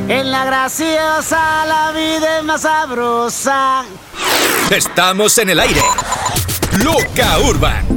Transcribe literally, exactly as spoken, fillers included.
En la graciosa la vida es más sabrosa. Estamos en el aire. Loca Urban.